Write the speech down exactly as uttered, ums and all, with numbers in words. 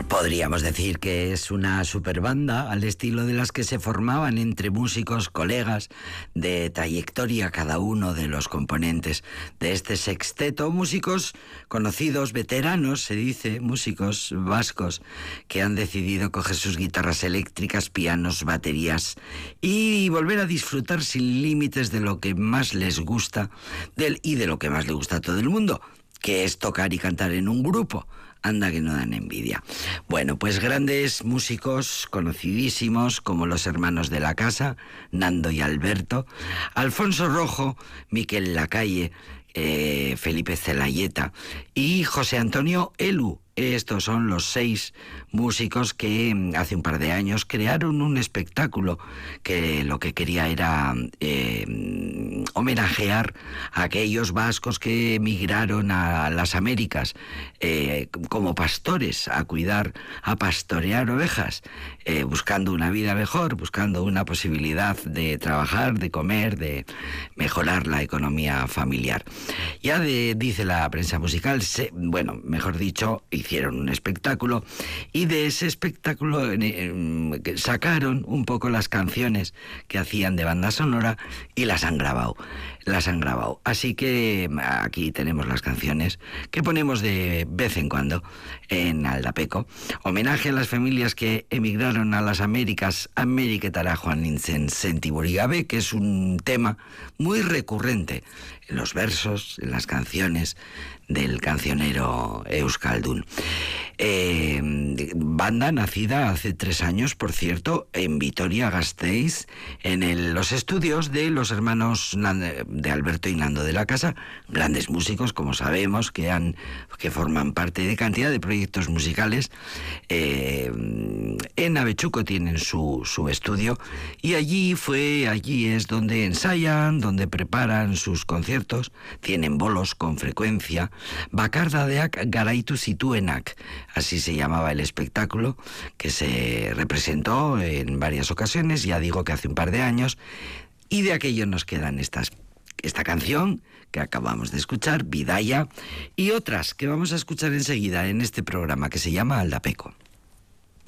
Podríamos decir que es una superbanda al estilo de las que se formaban entre músicos, colegas, de trayectoria cada uno de los componentes de este sexteto. Músicos conocidos, veteranos, se dice, músicos vascos que han decidido coger sus guitarras eléctricas, pianos, baterías y volver a disfrutar sin límites de lo que más les gusta del, y de lo que más le gusta a todo el mundo, que es tocar y cantar en un grupo. Anda que no dan envidia. Bueno, pues grandes músicos conocidísimos como los hermanos de la casa, Nando y Alberto, Alfonso Rojo, Miquel Lacalle, eh, Felipe Zelayeta y José Antonio Elu. Estos son los seis músicos que hace un par de años crearon un espectáculo que lo que quería era eh, homenajear a aquellos vascos que emigraron a las Américas eh, como pastores, a cuidar, a pastorear ovejas, eh, buscando una vida mejor, buscando una posibilidad de trabajar, de comer, de mejorar la economía familiar. Ya de, dice la prensa musical, se, bueno, mejor dicho, hicieron un espectáculo y de ese espectáculo eh, sacaron un poco las canciones que hacían de banda sonora y las han grabado, las han grabado. Así que aquí tenemos las canciones que ponemos de vez en cuando en Aldapeco. Homenaje a las familias que emigraron a las Américas, Ameriketara joan nintzen sentiburi gabe, que es un tema muy recurrente en los versos, en las canciones del cancionero euskaldun. Eh, banda nacida hace tres años, por cierto, en Vitoria-Gasteiz, en el, los estudios de los hermanos de Alberto y Nando de la Casa, grandes músicos, como sabemos, que han que forman parte de cantidad de proyectos musicales. Eh, en Avechuco tienen su, su estudio y allí fue, allí es donde ensayan, donde preparan sus conciertos, tienen bolos con frecuencia. Bakardadeak garaitu zituenak, así se llamaba el espectáculo, que se representó en varias ocasiones, ya digo que hace un par de años, y de aquello nos quedan estas, esta canción que acabamos de escuchar, Bidaya, y otras que vamos a escuchar enseguida en este programa que se llama Aldapeco.